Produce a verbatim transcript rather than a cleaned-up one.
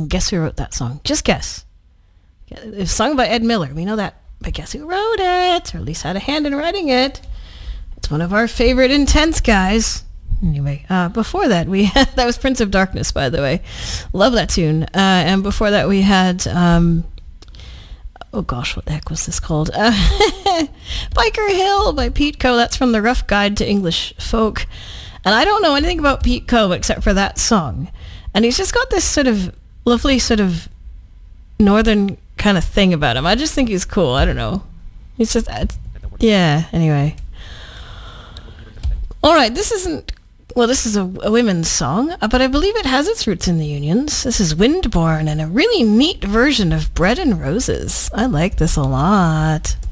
guess who wrote that song? Just guess. It's sung by Ed Miller. We know that. But guess who wrote it? Or at least had a hand in writing it. It's one of our favorite Intense guys. Anyway, uh, before that, we had, that was Prince of Darkness, by the way. Love that tune. Uh, and before that, we had, um, oh gosh, what the heck was this called? Uh, Biker Hill by Pete Coe. That's from the Rough Guide to English Folk. And I don't know anything about Pete Coe except for that song. And he's just got this sort of lovely sort of northern kind of thing about him. I just think he's cool. I don't know. He's just, uh, yeah, anyway. All right, this isn't, well, this is a, a women's song, uh, but I believe it has its roots in the Unions. This is Windborne and a really neat version of Bread and Roses. I like this a lot.